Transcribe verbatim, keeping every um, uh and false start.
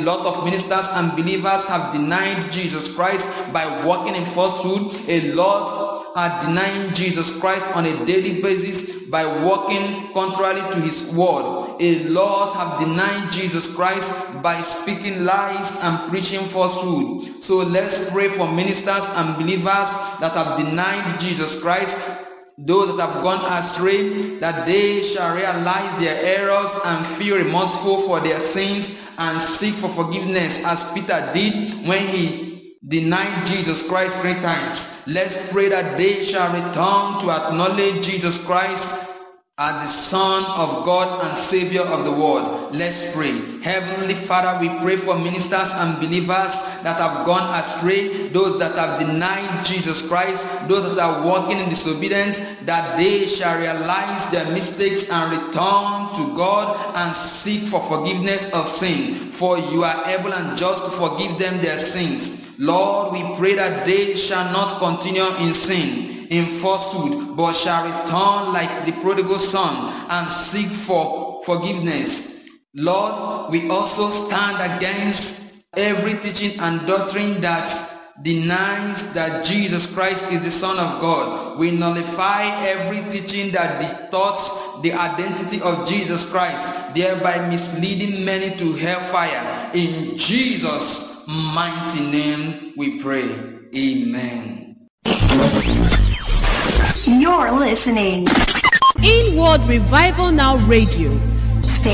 lot of ministers and believers have denied Jesus Christ by walking in falsehood. A lot are denying Jesus Christ on a daily basis by walking contrary to his word. A lot have denied Jesus Christ by speaking lies and preaching falsehood. So let's pray for ministers and believers that have denied Jesus Christ, those that have gone astray, that they shall realize their errors and feel remorseful for their sins and seek for forgiveness as Peter did when he denied Jesus Christ three times. Let's pray that they shall return to acknowledge Jesus Christ as the Son of God and Savior of the world. Let's pray. Heavenly Father, we pray for ministers and believers that have gone astray, those that have denied Jesus Christ, those that are walking in disobedience, that they shall realize their mistakes and return to God and seek for forgiveness of sin. For you are able and just to forgive them their sins. Lord, we pray that they shall not continue in sin, in falsehood, but shall return like the prodigal son and seek for forgiveness. Lord, we also stand against every teaching and doctrine that denies that Jesus Christ is the Son of God. We nullify every teaching that distorts the identity of Jesus Christ, thereby misleading many to hellfire. In Jesus' mighty name we pray. Amen. You're listening Inward Revival Now Radio. Stay